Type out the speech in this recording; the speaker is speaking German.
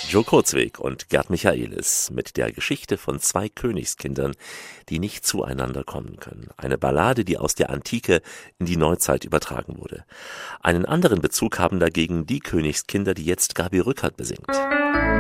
Joe Kurzweg und Gerd Michaelis mit der Geschichte von zwei Königskindern, die nicht zueinander kommen können. Eine Ballade, die aus der Antike in die Neuzeit übertragen wurde. Einen anderen Bezug haben dagegen die Königskinder, die jetzt Gaby Rückert besingt.